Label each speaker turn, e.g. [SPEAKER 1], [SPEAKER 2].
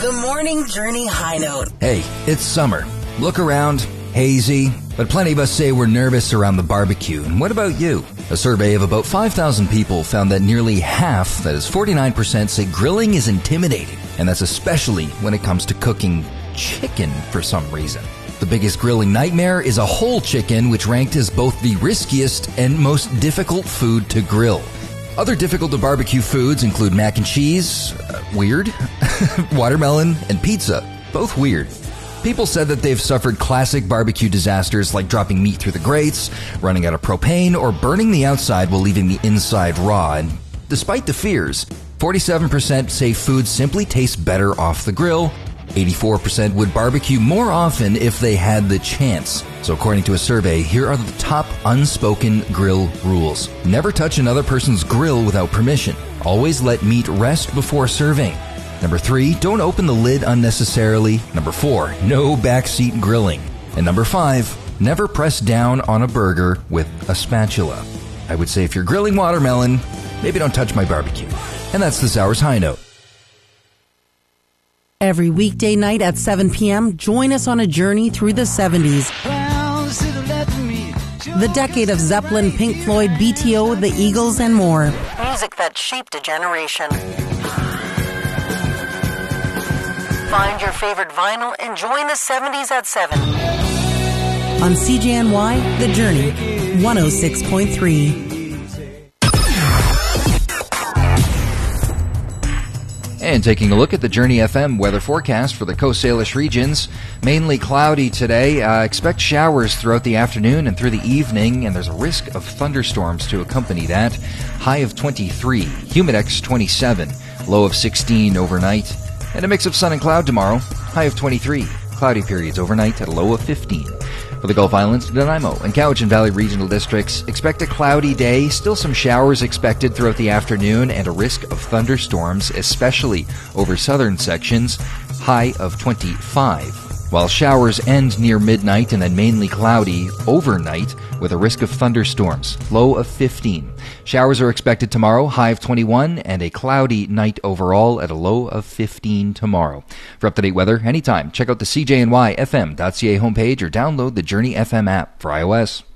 [SPEAKER 1] The Morning Journey High Note.
[SPEAKER 2] Hey, it's summer. Look around, hazy, but plenty of us say we're nervous around the barbecue. And what about you? A survey of about 5,000 people found that nearly half, that is 49%, say grilling is intimidating. And that's especially when it comes to cooking chicken for some reason. The biggest grilling nightmare is a whole chicken, which ranked as both the riskiest and most difficult food to grill. Other difficult to barbecue foods include mac and cheese, weird, watermelon, and pizza, both weird. People said that they've suffered classic barbecue disasters like dropping meat through the grates, running out of propane, or burning the outside while leaving the inside raw. And despite the fears, 47% say food simply tastes better off the grill. 84% would barbecue more often if they had the chance. So according to a survey, here are the top unspoken grill rules. Never touch another person's grill without permission. Always let meat rest before serving. Number 3, don't open the lid unnecessarily. Number 4, no backseat grilling. And number 5, never press down on a burger with a spatula. I would say if you're grilling watermelon, maybe don't touch my barbecue. And that's this hour's High Note.
[SPEAKER 3] Every weekday night at 7 p.m., join us on a journey through the 70s. The decade of Zeppelin, Pink Floyd, BTO, the Eagles, and more.
[SPEAKER 1] Music that shaped a generation. Find your favorite vinyl and join the 70s at 7.
[SPEAKER 3] On CJNY, The Journey, 106.3.
[SPEAKER 2] And taking a look at the Journey FM weather forecast for the Coast Salish regions, mainly cloudy today. Expect showers throughout the afternoon and through the evening, and there's a risk of thunderstorms to accompany that. High of 23, humidex 27, low of 16 overnight, and a mix of sun and cloud tomorrow. High of 23, cloudy periods overnight at a low of 15. For the Gulf Islands, Nanaimo, and Cowichan Valley regional districts, expect a cloudy day, still some showers expected throughout the afternoon, and a risk of thunderstorms, especially over southern sections, high of 25. While showers end near midnight and then mainly cloudy overnight with a risk of thunderstorms, low of 15. Showers are expected tomorrow, high of 21, and a cloudy night overall at a low of 15 tomorrow. For up-to-date weather, anytime, check out the CJNYFM.ca homepage or download the Journey FM app for iOS.